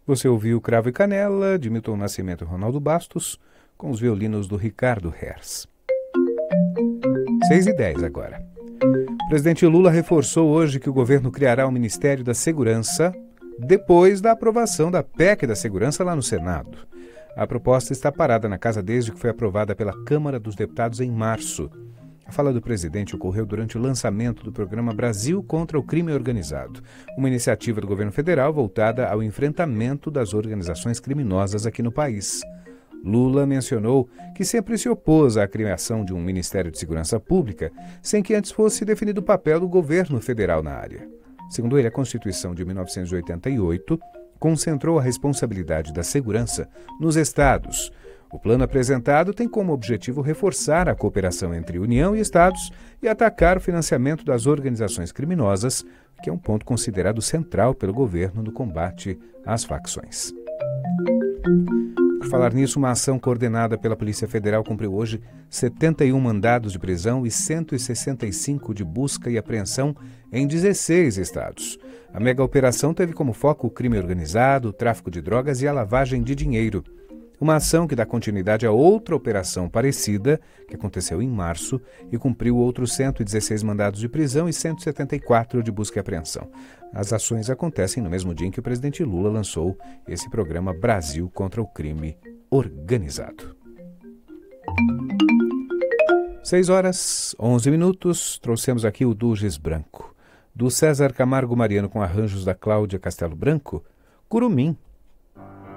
Você ouviu Cravo e Canela, de Milton Nascimento e Ronaldo Bastos, com os violinos do Ricardo Herz. 6h10 agora. O presidente Lula reforçou hoje que o governo criará o Ministério da Segurança depois da aprovação da PEC da Segurança lá no Senado. A proposta está parada na casa desde que foi aprovada pela Câmara dos Deputados em março. A fala do presidente ocorreu durante o lançamento do programa Brasil contra o Crime Organizado, uma iniciativa do governo federal voltada ao enfrentamento das organizações criminosas aqui no país. Lula mencionou que sempre se opôs à criação de um Ministério de Segurança Pública sem que antes fosse definido o papel do governo federal na área. Segundo ele, a Constituição de 1988 concentrou a responsabilidade da segurança nos estados. O plano apresentado tem como objetivo reforçar a cooperação entre União e Estados e atacar o financiamento das organizações criminosas, que é um ponto considerado central pelo governo no combate às facções. Por falar nisso, uma ação coordenada pela Polícia Federal cumpriu hoje 71 mandados de prisão e 165 de busca e apreensão em 16 estados. A mega operação teve como foco o crime organizado, o tráfico de drogas e a lavagem de dinheiro. Uma ação que dá continuidade a outra operação parecida, que aconteceu em março e cumpriu outros 116 mandados de prisão e 174 de busca e apreensão. As ações acontecem no mesmo dia em que o presidente Lula lançou esse programa Brasil contra o Crime Organizado. 6h11. Trouxemos aqui o Dugis Branco. Do César Camargo Mariano com arranjos da Cláudia Castelo Branco, Curumim.